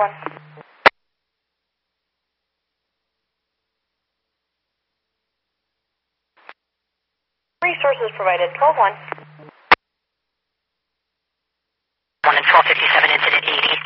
1. Resources provided, 12-1. 1 and 1257, incident 80.